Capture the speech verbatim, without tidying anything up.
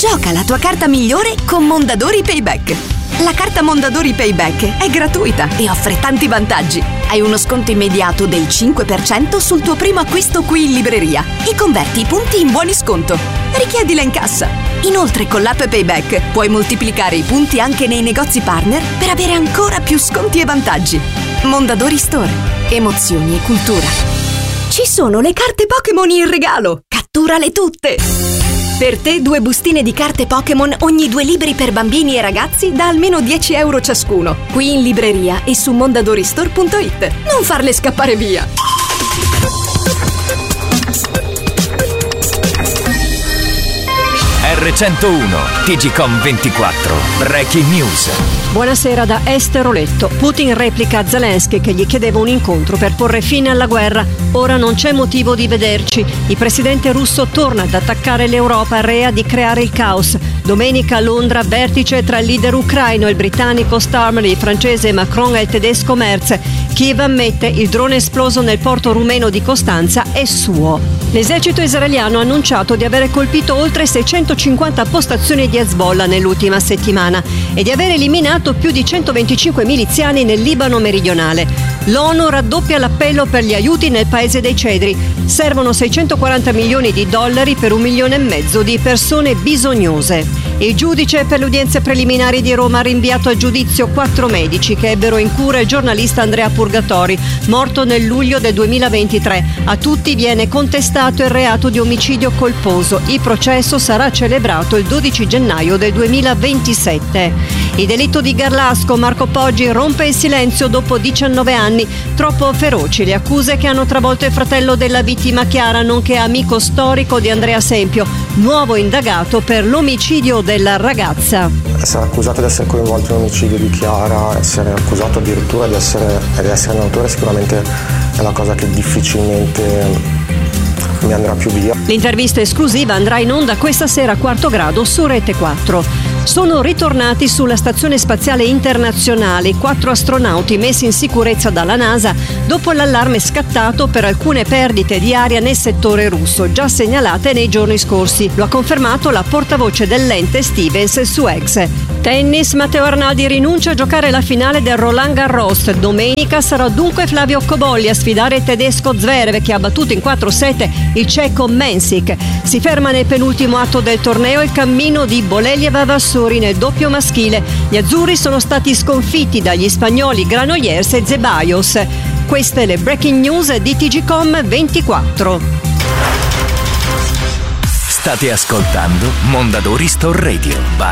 Gioca la tua carta migliore con Mondadori Payback. La carta Mondadori Payback è gratuita e offre tanti vantaggi. Hai uno sconto immediato del cinque per cento sul tuo primo acquisto qui in libreria e converti i punti in buoni sconto. Richiedila in cassa. Inoltre con l'app Payback puoi moltiplicare i punti anche nei negozi partner per avere ancora più sconti e vantaggi. Mondadori Store. Emozioni e cultura. Ci sono le carte Pokémon in regalo! Catturale tutte! Per te due bustine di carte Pokémon ogni due libri per bambini e ragazzi da almeno dieci euro ciascuno. Qui in libreria e su mondadoristore punto it. Non farle scappare via! erre centouno T G Com ventiquattro Breaking News. Buonasera da Esther Oletto. Putin replica Zelensky che gli chiedeva un incontro per porre fine alla guerra. Ora non c'è motivo di vederci. Il presidente russo torna ad attaccare l'Europa, rea di creare il caos. Domenica a Londra, vertice tra il leader ucraino, il britannico Starmer, il francese Macron e il tedesco Merz. Kiev ammette il drone esploso nel porto rumeno di Costanza è suo. L'esercito israeliano ha annunciato di avere colpito oltre seicentocinquanta postazioni di Hezbollah nell'ultima settimana e di aver eliminato più di centoventicinque miliziani nel Libano meridionale. L'ONU raddoppia l'appello per gli aiuti nel paese dei cedri. Servono seicentoquaranta milioni di dollari per un milione e mezzo di persone bisognose. Il giudice per le udienze preliminari di Roma ha rinviato a giudizio quattro medici che ebbero in cura il giornalista Andrea Purgatori, morto nel luglio del duemilaventitré. A tutti viene contestato il reato di omicidio colposo. Il processo sarà celebrato il dodici gennaio del duemilaventisette. Il delitto di Garlasco, Marco Poggi rompe il silenzio dopo diciannove anni. Troppo feroci le accuse che hanno travolto il fratello della vittima Chiara, nonché amico storico di Andrea Sempio, nuovo indagato per l'omicidio della ragazza. Essere accusato di essere coinvolto nell'omicidio di Chiara, essere accusato addirittura di essere, di essere un autore, sicuramente è una cosa che difficilmente mi andrà più via. L'intervista esclusiva andrà in onda questa sera a quarto grado su Rete quattro. Sono ritornati sulla Stazione Spaziale Internazionale i quattro astronauti messi in sicurezza dalla NASA dopo l'allarme scattato per alcune perdite di aria nel settore russo, già segnalate nei giorni scorsi. Lo ha confermato la portavoce dell'ente Stevens su X. Tennis, Matteo Arnaldi rinuncia a giocare la finale del Roland Garros. Domenica sarà dunque Flavio Cobolli a sfidare il tedesco Zverev, che ha battuto in quattro sette il ceco Mensik. Si ferma nel penultimo atto del torneo il cammino di Boleliev a Vassori nel doppio maschile. Gli azzurri sono stati sconfitti dagli spagnoli Granollers e Zeballos. Queste le breaking news di T G Com ventiquattro. State ascoltando Mondadori Store Radio.